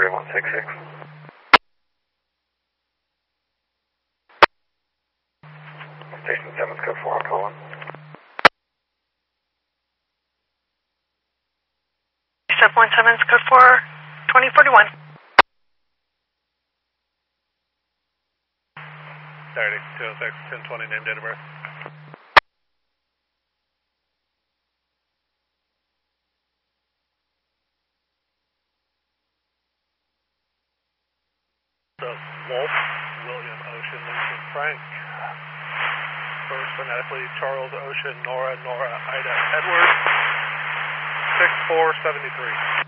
3166. Station 7's code 4, I'll call in. 717's code 4, 2041. Saturday, 206, 1020, name, date of birth. Wolf, William, Ocean, Lincoln, Frank. First, phonetically, Charles, Ocean, Nora, Ida, Edward. 6473.